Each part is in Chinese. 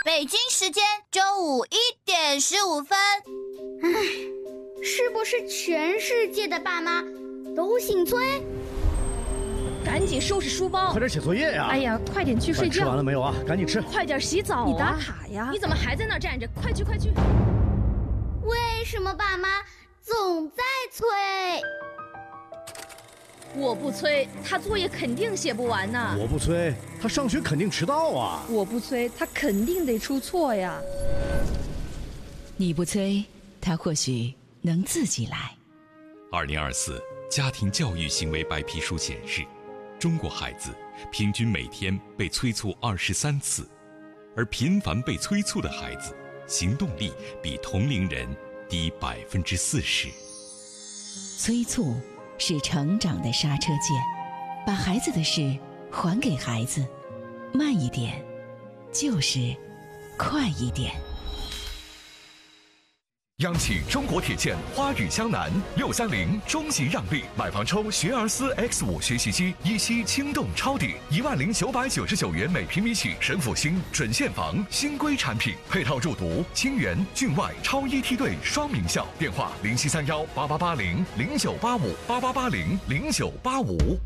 北京时间周五1点15分。 是不是全世界的爸妈都姓崔？ 赶紧收拾书包， 快点写作业呀！ 哎呀，快点去睡觉。 吃完了没有啊？赶紧吃。 快点洗澡啊！ 你打卡呀？ 你怎么还在那儿站着？快去快去！ 为什么爸妈总在催？ 我不催，他作业肯定写不完呢。 我不催，他上学肯定迟到啊。 我不催，他肯定得出错呀。 你不催，他或许能自己来。 2024家庭教育行为白皮书显示，中国孩子平均每天被催促23次，而频繁被催促的孩子，行动力比同龄人低40%。 催促是成长的刹车键，把孩子的事还给孩子，慢一点，就是快一点。 央企中国铁建花语江南630中级让利，买房抽学而思 X5 学习机，一期轻动超抵10999元每平米起，神府新准现房新规产品，配套入读清源郡外超一梯队双名校，电话07318880098588800985。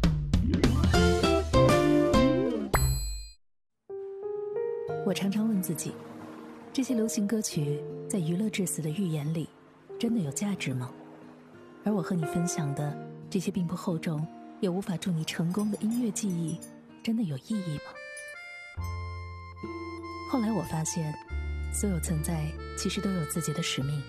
我常常问自己，这些流行歌曲在娱乐至死的预言里真的有价值吗？而我和你分享的这些并不厚重也无法助你成功的音乐记忆真的有意义吗？后来我发现，所有存在其实都有自己的使命。